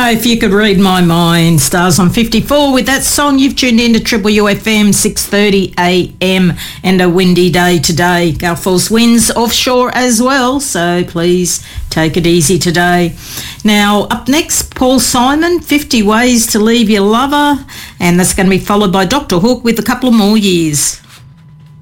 If you could read my mind, Stars on 54 with that song. You've tuned in to Triple UFM, 6:30 a.m. and a windy day today. Gulf Force winds offshore as well, so please take it easy today. Now, up next, Paul Simon, 50 Ways to Leave Your Lover, and that's going to be followed by Dr. Hook with a couple of more years.